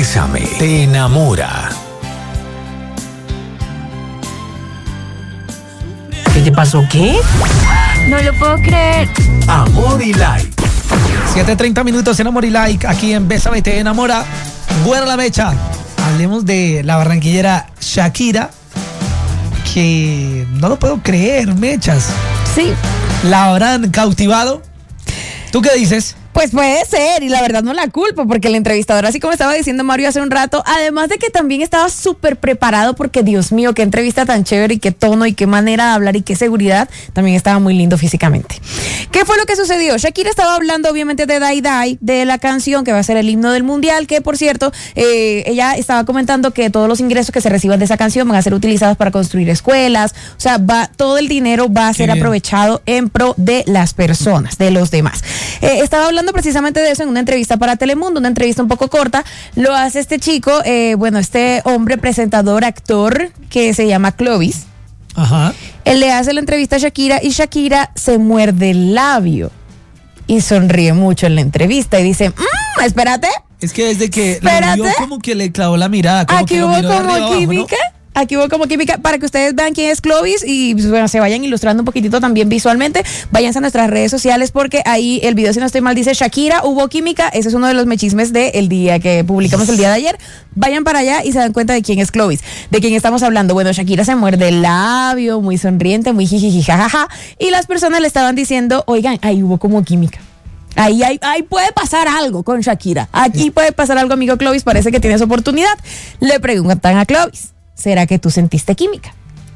Bésame, te enamora. ¿Qué te pasó? ¿Qué? No lo puedo creer. Amor y like. 7:30 minutos en Amor y Like, aquí en Bésame te enamora. Buena la mecha. Hablemos de la barranquillera Shakira, que no lo puedo creer, mechas. Sí. ¿La habrán cautivado? ¿Tú qué dices? Pues puede ser, y la verdad no la culpo, porque el entrevistador, así como estaba diciendo Mario hace un rato, además de que también estaba súper preparado, porque Dios mío, qué entrevista tan chévere, y qué tono, y qué manera de hablar, y qué seguridad, también estaba muy lindo físicamente. ¿Qué fue lo que sucedió? Shakira estaba hablando obviamente de Die Die, de la canción que va a ser el himno del mundial, que por cierto, ella estaba comentando que todos los ingresos que se reciban de esa canción van a ser utilizados para construir escuelas, o sea, todo el dinero va a ser aprovechado en pro de las personas, de los demás. Estaba hablando precisamente de eso en una entrevista para Telemundo, una entrevista un poco corta. Lo hace este chico, este hombre, presentador, actor, que se llama Clovis. Ajá. Él le hace la entrevista a Shakira y Shakira se muerde el labio y sonríe mucho en la entrevista y dice, espérate. Es que desde que Espérate. lo vio como que le clavó la mirada. Como Aquí que lo hubo miró de arriba como abajo, química. ¿no? Aquí hubo como química para que ustedes vean quién es Clovis y bueno, se vayan ilustrando un poquitito también visualmente. Váyanse a nuestras redes sociales porque ahí el video, si no estoy mal, dice Shakira, hubo química. Ese es uno de los mechismes del día que publicamos el día de ayer. Vayan para allá y se dan cuenta de quién es Clovis, de quién estamos hablando. Bueno, Shakira se muerde el labio, muy sonriente, muy jijiji, jajaja. Y las personas le estaban diciendo, oigan, ahí hubo como química. Ahí puede pasar algo con Shakira. Aquí puede pasar algo, amigo Clovis, parece que tienes oportunidad. Le preguntan a Clovis, ¿será que tú sentiste química?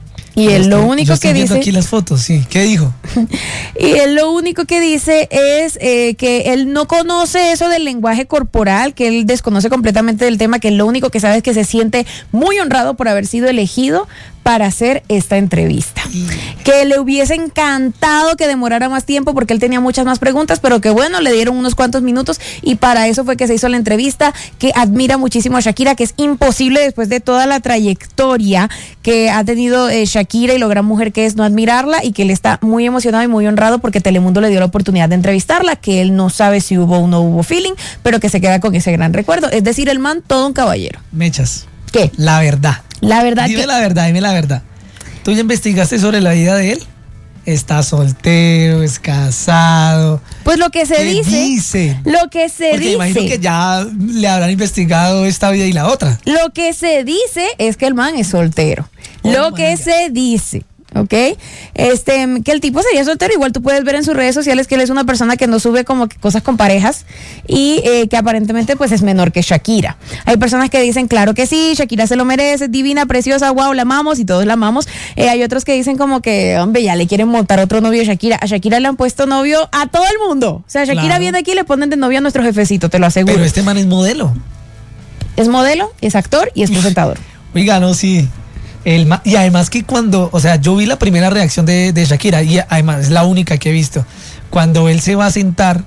Y él lo único que dice... aquí las fotos, sí. ¿Qué dijo? Y él lo único que dice es que él no conoce eso del lenguaje corporal, que él desconoce completamente del tema, que lo único que sabe es que se siente muy honrado por haber sido elegido para hacer esta entrevista. Que le hubiese encantado que demorara más tiempo porque él tenía muchas más preguntas, pero que bueno, le dieron unos cuantos minutos y para eso fue que se hizo la entrevista, que admira muchísimo a Shakira, que es imposible después de toda la trayectoria que ha tenido Shakira y lo gran mujer que es no admirarla, y que él está muy emocionado y muy honrado porque Telemundo le dio la oportunidad de entrevistarla, que él no sabe si hubo o no hubo feeling, pero que se queda con ese gran recuerdo. Es decir, el man, todo un caballero. Mechas. ¿Qué? La verdad. La verdad Dime que... la verdad, dime la verdad. ¿Tú ya investigaste sobre la vida de él? ¿Está soltero? ¿Es casado? Pues lo que se ¿Qué dice... dicen? Lo que se Porque dice... imagino que ya le habrán investigado esta vida y la otra. Lo que se dice es que el man es soltero. Oh, lo my que God. se dice, ¿ok? Que el tipo sería soltero. Igual tú puedes ver en sus redes sociales que él es una persona que no sube como que cosas con parejas y que aparentemente pues es menor que Shakira. Hay personas que dicen, claro que sí, Shakira se lo merece, divina, preciosa, wow, la amamos y todos la amamos. Hay otros que dicen como que, hombre, ya le quieren montar otro novio a Shakira. A Shakira le han puesto novio a todo el mundo. O sea, Shakira Claro. viene aquí y le ponen de novio a nuestro jefecito, te lo aseguro. Pero este man es modelo. Es modelo, es actor y es presentador. Oiga, no, sí. Y además que cuando, o sea, yo vi la primera reacción de Shakira y además es la única que he visto. Cuando él se va a sentar,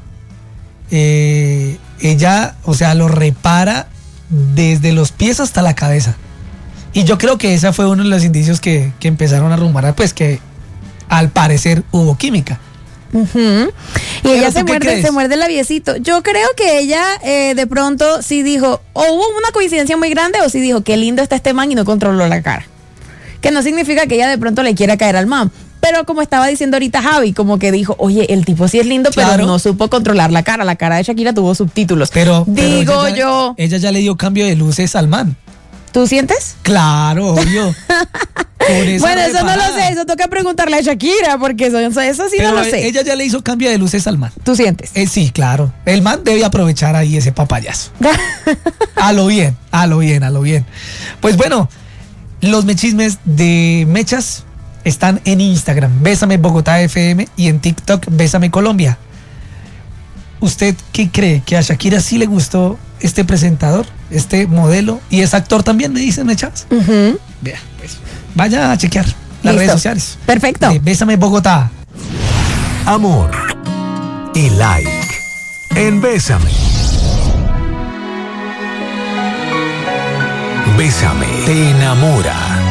ella, o sea, lo repara desde los pies hasta la cabeza. Y yo creo que ese fue uno de los indicios que empezaron a rumorar, pues que al parecer hubo química. Ujú. Y ella ¿tú qué crees? se muerde el labiecito. Yo creo que ella de pronto sí dijo, o hubo una coincidencia muy grande, o sí dijo, qué lindo está este man y no controló la cara. Que no significa que ella de pronto le quiera caer al man. Pero como estaba diciendo ahorita Javi, como que dijo, oye, el tipo sí es lindo, Claro. pero no supo controlar la cara. La cara de Shakira tuvo subtítulos. Pero Digo ella ella ya le dio cambio de luces al man. ¿Tú sientes? Claro, obvio. Bueno, eso no lo sé, eso toca preguntarle a Shakira, porque eso sí Pero no lo sé. ella ya le hizo cambio de luces al man. ¿Tú sientes? Sí, claro. El man debe aprovechar ahí ese papayazo. A lo bien, a lo bien, a lo bien. Pues bueno, los mechismes de Mechas están en Instagram, Bésame Bogotá FM, y en TikTok, Bésame Colombia. ¿Usted qué cree? ¿Que a Shakira sí le gustó este presentador, este modelo? Y es actor también, me dicen Mechas. Ujú. Vea, pues, vaya a chequear las Listo. redes sociales. Perfecto. De Bésame Bogotá. Amor y like. En Bésame. Bésame te enamora.